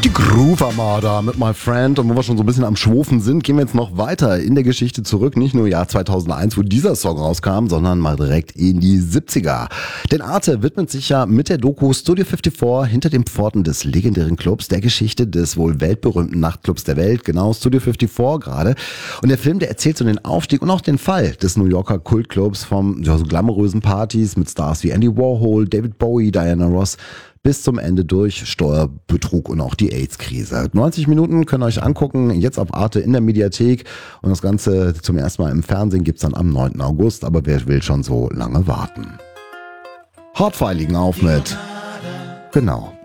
Die Groove Armada mit My Friend. Und wo wir schon so ein bisschen am Schwofen sind, gehen wir jetzt noch weiter in der Geschichte zurück. Nicht nur Jahr 2001, wo dieser Song rauskam, sondern mal direkt in die 70er. Denn Arte widmet sich ja mit der Doku Studio 54 hinter den Pforten des legendären Clubs der Geschichte des wohl weltberühmten Nachtclubs der Welt. Genau, Studio 54 gerade. Und der Film, der erzählt so den Aufstieg und auch den Fall des New Yorker Kultclubs vom so glamourösen Partys mit Stars wie Andy Warhol, David Bowie, Diana Ross bis zum Ende durch Steuerbetrug und auch die AIDS-Krise. 90 Minuten könnt ihr euch angucken, jetzt auf Arte in der Mediathek. Und das Ganze zum ersten Mal im Fernsehen gibt's dann am 9. August. Aber wer will schon so lange warten? Hardfire liegen auf mit. Genau.